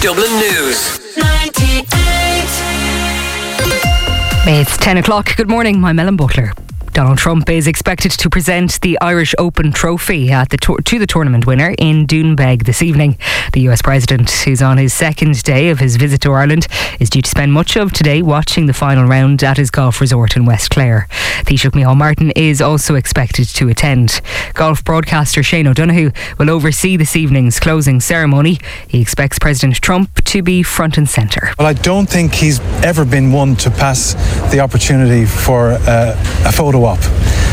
Dublin News. 98. It's 10 o'clock. Good morning, I'm Ellen Butler. Donald Trump is expected to present the Irish Open trophy to the tournament winner in Doonbeg this evening. The US President, who's on his second day of his visit to Ireland, is due to spend much of today watching the final round at his golf resort in West Clare. Taoiseach Micheál Martin is also expected to attend. Golf broadcaster Shane O'Donoghue will oversee this evening's closing ceremony. He expects President Trump to be front and centre. Well, I don't think he's ever been one to pass the opportunity for a photo op.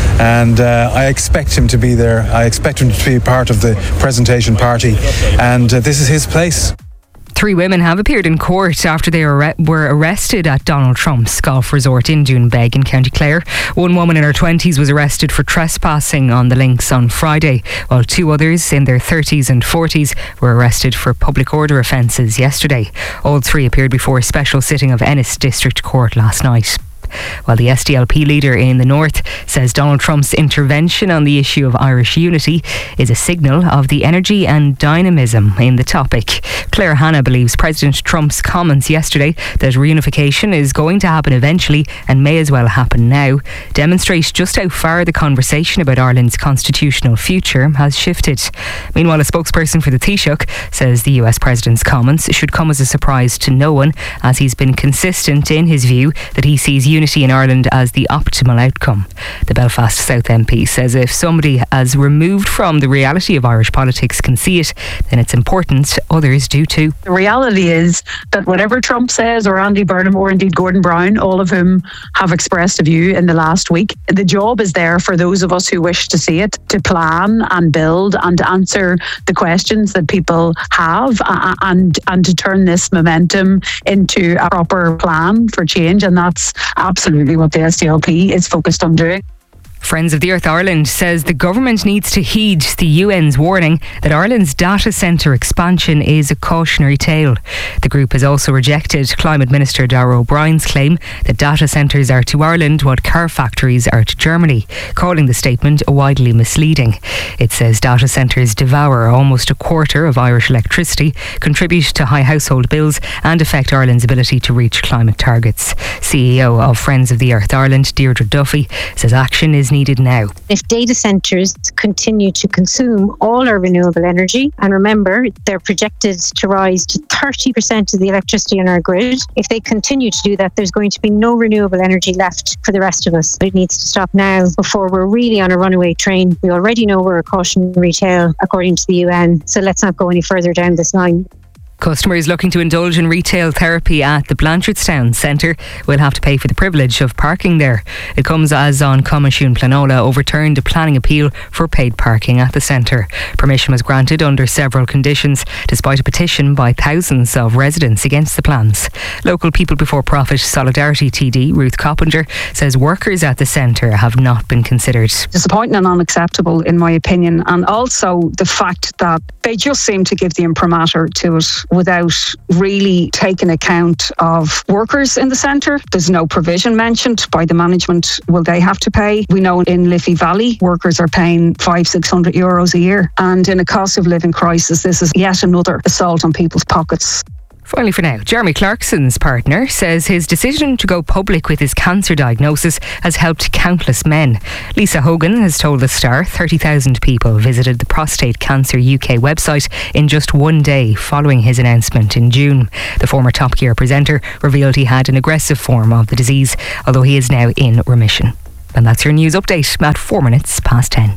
And I expect him to be there. I expect him to be part of the presentation party, and this is his place. 3 women have appeared in court after they were arrested at Donald Trump's golf resort in Doonbeg in County Clare. One woman in her 20s was arrested for trespassing on the links on Friday, while 2 others in their 30s and 40s were arrested for public order offences yesterday. All 3 appeared before a special sitting of Ennis District Court last night. While the SDLP leader in the North says Donald Trump's intervention on the issue of Irish unity is a signal of the energy and dynamism in the topic. Claire Hanna believes President Trump's comments yesterday that reunification is going to happen eventually and may as well happen now demonstrate just how far the conversation about Ireland's constitutional future has shifted. Meanwhile, a spokesperson for the Taoiseach says the US President's comments should come as a surprise to no one, as he's been consistent in his view that he sees unity in Ireland as the optimal outcome. The Belfast South MP says if somebody as removed from the reality of Irish politics can see it, then it's important others do too. The reality is that whatever Trump says, or Andy Burnham, or indeed Gordon Brown, all of whom have expressed a view in the last week, the job is there for those of us who wish to see it, to plan and build and to answer the questions that people have, and to turn this momentum into a proper plan for change. And that's absolutely what the SDLP is focused on doing. Friends of the Earth Ireland says the government needs to heed the UN's warning that Ireland's data centre expansion is a cautionary tale. The group has also rejected Climate Minister Darragh O'Brien's claim that data centres are to Ireland what car factories are to Germany, calling the statement widely misleading. It says data centres devour almost a quarter of Irish electricity, contribute to high household bills and affect Ireland's ability to reach climate targets. CEO of Friends of the Earth Ireland, Deirdre Duffy, says action is needed now. If data centres continue to consume all our renewable energy, and remember they're projected to rise to 30% of the electricity on our grid, if they continue to do that, there's going to be no renewable energy left for the rest of us. It needs to stop now before we're really on a runaway train. We already know we're a cautionary tale according to the UN, so let's not go any further down this line. Customers looking to indulge in retail therapy at the Blanchardstown Centre will have to pay for the privilege of parking there. It comes as An Comisiún Pleanála overturned a planning appeal for paid parking at the centre. Permission was granted under several conditions, despite a petition by thousands of residents against the plans. Local People Before Profit Solidarity TD Ruth Coppinger says workers at the centre have not been considered. Disappointing and unacceptable, in my opinion, and also the fact that they just seem to give the imprimatur to it without really taking account of workers in the centre. There's no provision mentioned by the management. Will they have to pay? We know in Liffey Valley, workers are paying €500-600 a year. And in a cost of living crisis, this is yet another assault on people's pockets. Finally for now, Jeremy Clarkson's partner says his decision to go public with his cancer diagnosis has helped countless men. Lisa Hogan has told The Star 30,000 people visited the Prostate Cancer UK website in just one day following his announcement in June. The former Top Gear presenter revealed he had an aggressive form of the disease, although he is now in remission. And that's your news update at 10:04.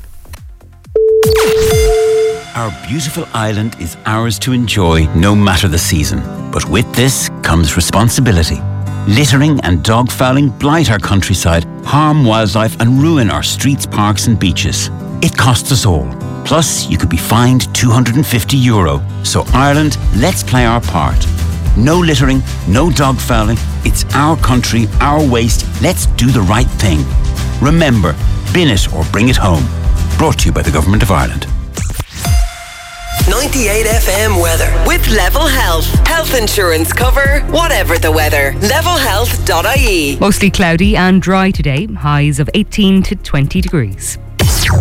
Our beautiful island is ours to enjoy no matter the season. But with this comes responsibility. Littering and dog fouling blight our countryside, harm wildlife and ruin our streets, parks and beaches. It costs us all. Plus, you could be fined €250. So Ireland, let's play our part. No littering, no dog fouling. It's our country, our waste. Let's do the right thing. Remember, bin it or bring it home. Brought to you by the Government of Ireland. 98 FM weather with Level Health. Health insurance cover, whatever the weather. levelhealth.ie. Mostly cloudy and dry today. Highs of 18 to 20 degrees.